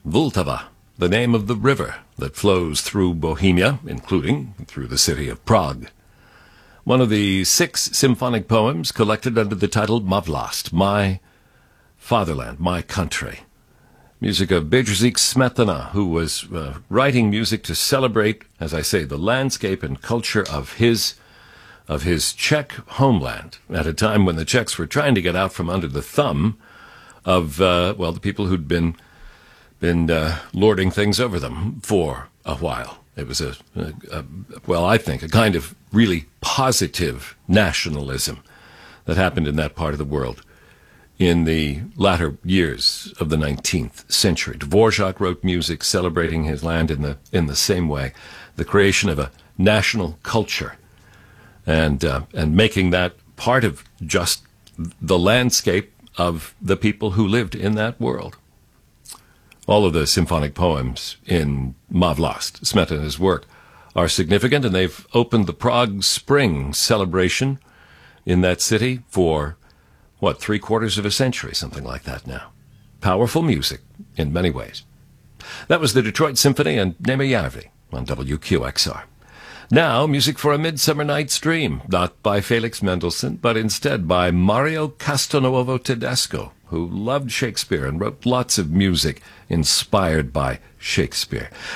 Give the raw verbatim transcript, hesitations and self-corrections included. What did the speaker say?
Vltava, the name of the river that flows through Bohemia, including through the city of Prague. One of the six symphonic poems collected under the title Má vlast, My Fatherland, My Country. Music of Bedřich Smetana, who was uh, writing music to celebrate, as I say, the landscape and culture of his of his Czech homeland at a time when the Czechs were trying to get out from under the thumb of, uh, well, the people who'd been been uh, lording things over them for a while. It was a, a, a, well, I think, a kind of really positive nationalism that happened in that part of the world in the latter years of the nineteenth century. Dvorak wrote music celebrating his land in the in the same way, the creation of a national culture, and uh, and making that part of just the landscape of the people who lived in that world. All of the symphonic poems in Má vlast, Smetana's work, are significant, and they've opened the Prague Spring celebration in that city for, what, three quarters of a century, something like that now. Powerful music in many ways. That was the Detroit Symphony and Neme Järvi on W Q X R. Now, music for a Midsummer Night's Dream, not by Felix Mendelssohn, but instead by Mario Castelnuovo Tedesco, who loved Shakespeare and wrote lots of music inspired by Shakespeare.